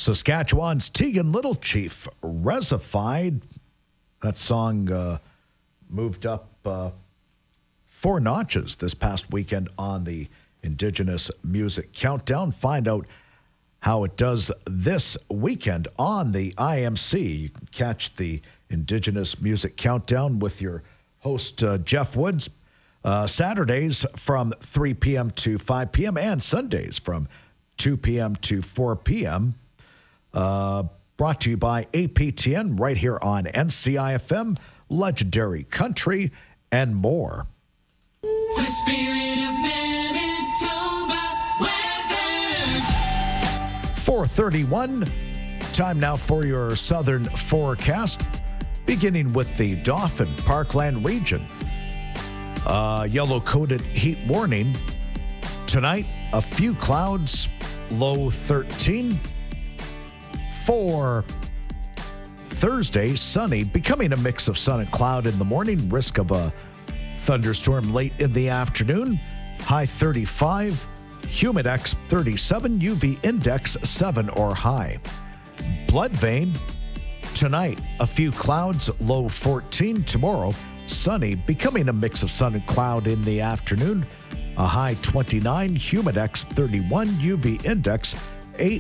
Saskatchewan's Tegan Little Chief, Resified. That song moved up 4 notches this past weekend on the Indigenous Music Countdown. Find out how it does this weekend on the IMC. You can catch the Indigenous Music Countdown with your host, Jeff Woods, Saturdays from 3 p.m. to 5 p.m. and Sundays from 2 p.m. to 4 p.m. Brought to you by APTN right here on NCIFM, Legendary Country, and more. The spirit of Manitoba weather. 4:31. Time now for your southern forecast, beginning with the Dauphin Parkland region. Yellow-coded heat warning. Tonight, a few clouds, low 13. For Thursday, sunny, becoming a mix of sun and cloud in the morning, risk of a thunderstorm late in the afternoon, high 35, humidex 37, UV index 7 or high. Blood vein, tonight, a few clouds, low 14. Tomorrow, sunny, becoming a mix of sun and cloud in the afternoon, a high 29, humidex 31, UV index